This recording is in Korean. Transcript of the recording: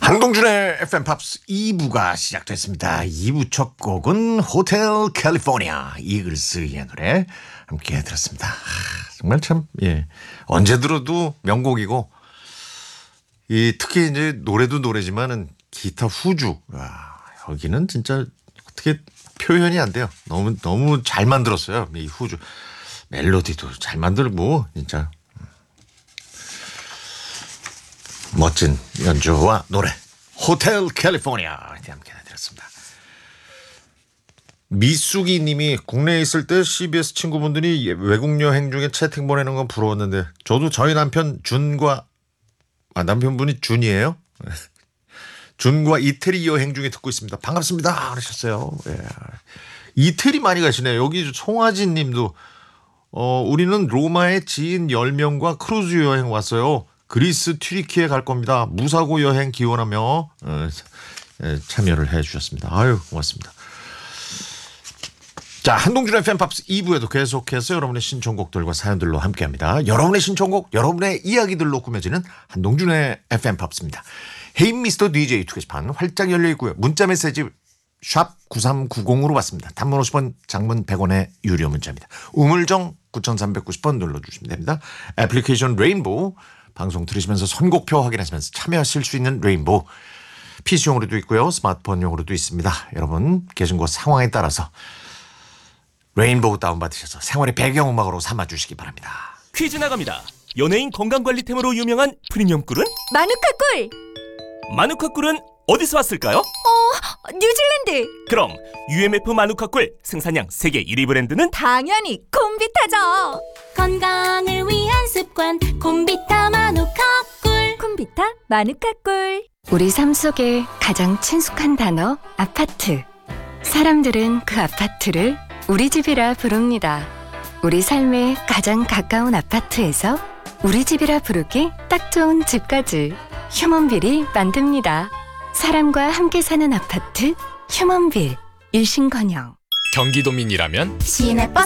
한동준의 FM 팝스 2부가 시작됐습니다. 2부 첫 곡은 호텔 캘리포니아 이글스의 노래 함께 들었습니다. 정말 참 언제 들어도 명곡이고 특히 이제 노래도 노래지만은 기타 후주 여기는 진짜 어떻게 표현이 안 돼요. 너무 잘 만들었어요. 이 후주 멜로디도 잘 만들고 진짜 멋진 연주와 노래 호텔 캘리포니아 함께 들었습니다. 미숙이 님이 국내에 있을 때 CBS 친구분들이 외국 여행 중에 채팅 보내는 건 부러웠는데 저도 저희 남편 준과 남편분이 준이에요. 준과 이태리 여행 중에 듣고 있습니다. 반갑습니다 그러셨어요. 이태리 많이 가시네요. 여기 송하진 님도 우리는 로마의 지인 10명과 크루즈 여행 왔어요. 그리스 튀르키예 갈 겁니다. 무사고 여행 기원하며 참여를 해 주셨습니다. 아유 고맙습니다. 자, 한동준의 FM 팝스 2부에도 계속해서 여러분의 신청곡들과 사연들로 함께합니다. 여러분의 신청곡, 여러분의 이야기들로 꾸며지는 한동준의 FM 팝스입니다. 헤이 미스터 DJ 투게시판 활짝 열려 있고요. 문자 메시지 샵 9390으로 왔습니다. 단문 50원, 장문 100원의 유료 문자입니다. 우물정 9390번 눌러주시면 됩니다. 애플리케이션 레인보우 방송 들으시면서 선곡표 확인하시면서 참여하실 수 있는 레인보우 PC용으로도 있고요. 스마트폰용으로도 있습니다. 여러분 계신 곳 상황에 따라서 레인보우 다운받으셔서 생활의 배경음악으로 삼아주시기 바랍니다. 퀴즈 나갑니다. 연예인 건강관리템으로 유명한 프리미엄 꿀은? 마누카 꿀! 마누카 꿀은 어디서 왔을까요? 뉴질랜드! 그럼 UMF 마누카 꿀 생산량 세계 1위 브랜드는? 당연히 콤비타죠! 건강을 위한 습관 콤비타 마누카 꿀. 콤비타 마누카 꿀. 우리 삶 속에 가장 친숙한 단어 아파트. 사람들은 그 아파트를 우리 집이라 부릅니다. 우리 삶에 가장 가까운 아파트에서 우리 집이라 부르기 딱 좋은 집까지 휴먼빌이 만듭니다. 사람과 함께 사는 아파트 휴먼빌. 일신건영. 경기도민이라면 시내버스